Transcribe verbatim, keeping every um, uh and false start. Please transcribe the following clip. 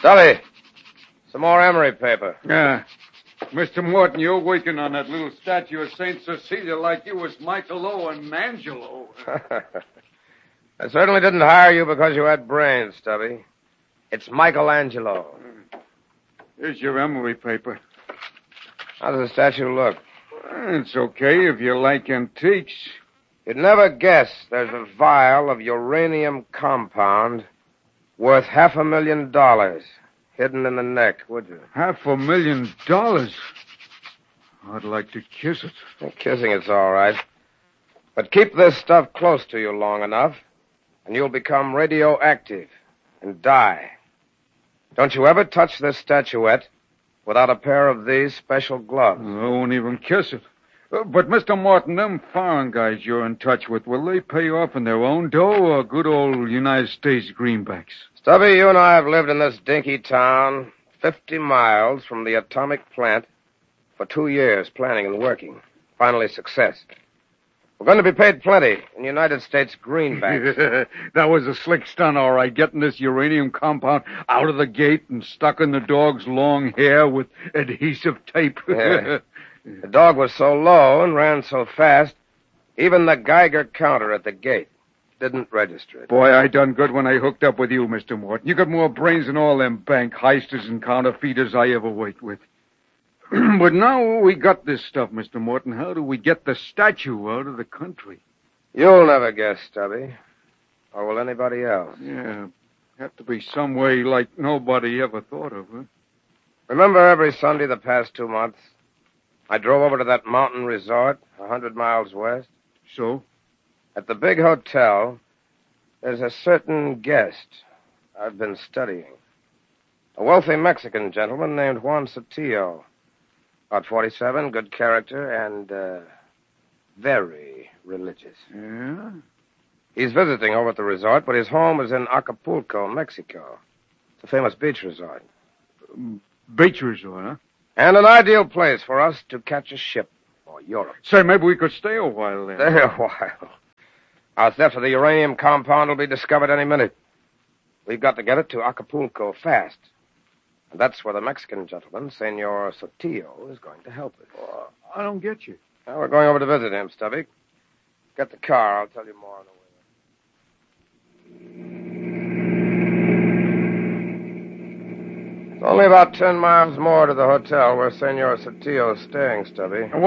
Stubby, some more emery paper. Yeah. Mister Morton, you're working on that little statue of Saint Cecilia like you was Michelangelo and Angelo. I certainly didn't hire you because you had brains, Stubby. It's Michelangelo. Here's your emery paper. How does the statue look? It's okay if you like antiques. You'd never guess there's a vial of uranium compound worth half a million dollars hidden in the neck, would you? Half a million dollars? I'd like to kiss it. Well, kissing it's all right. But keep this stuff close to you long enough, and you'll become radioactive and die. Don't you ever touch this statuette without a pair of these special gloves. I won't even kiss it. Uh, but, Mister Morton, them foreign guys you're in touch with, will they pay off in their own dough or good old United States greenbacks? Stubby, you and I have lived in this dinky town fifty miles from the atomic plant for two years, planning and working. Finally, success. We're going to be paid plenty in United States greenbacks. That was a slick stunt, all right, getting this uranium compound out of the gate and stuck in the dog's long hair with adhesive tape. Yeah. The dog was so low and ran so fast, even the Geiger counter at the gate didn't register it. Boy, I done good when I hooked up with you, Mister Morton. You got more brains than all them bank heisters and counterfeiters I ever worked with. But now we got this stuff, Mister Morton. How do we get the statue out of the country? You'll never guess, Stubby. Or will anybody else? Yeah, have to be some way like nobody ever thought of, huh? Remember every Sunday the past two months, I drove over to that mountain resort a hundred miles west? So? At the big hotel, there's a certain guest I've been studying. A wealthy Mexican gentleman named Juan Sotillo. About forty-seven, good character, and, uh, very religious. Yeah? He's visiting over at the resort, but his home is in Acapulco, Mexico. It's a famous beach resort. Um, beach resort, huh? And an ideal place for us to catch a ship for Europe. Say, maybe we could stay a while there. Stay a while. Our theft of the uranium compound will be discovered any minute. We've got to get it to Acapulco fast. And that's where the Mexican gentleman, Senor Sotillo, is going to help us. Uh, I don't get you. Well, we're going over to visit him, Stubby. Get the car. I'll tell you more on the way. It's only about ten miles more to the hotel where Senor Sotillo is staying, Stubby.